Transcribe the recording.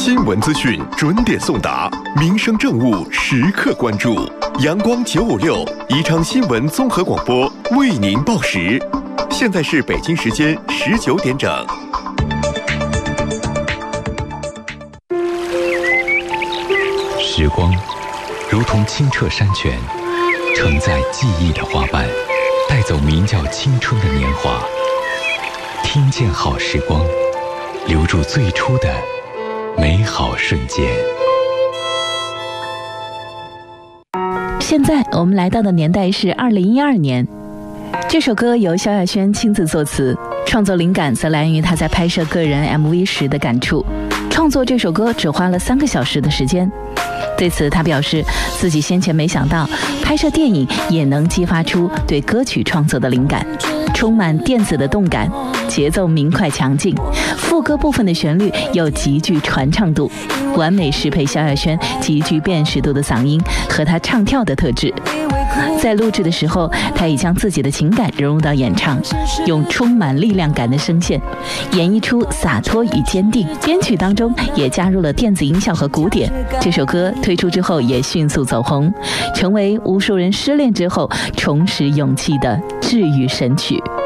新闻资讯准点送达，民生政务时刻关注。阳光956宜昌新闻综合广播为您报时。现在是北京时间19点整。 时光如同清澈山泉，承载记忆的花瓣，带走名叫青春的年华。听见好时光，留住最初的美好瞬间。 现在我们来到的年代是2012年，这首歌由萧亚轩亲自作词，创作灵感则来源于他在拍摄个人 MV 时的感触。创作这首歌只花了3个小时的时间。对此他表示，自己先前没想到拍摄电影也能激发出对歌曲创作的灵感，充满电子的动感，节奏明快强劲，副歌部分的旋律又极具传唱度，完美适配萧亚轩极具辨识度的嗓音和他唱跳的特质。在录制的时候，他也将自己的情感融入到演唱，用充满力量感的声线演绎出洒脱与坚定。编曲当中也加入了电子音效和鼓点。这首歌推出之后也迅速走红，成为无数人失恋之后重拾勇气的治愈神曲。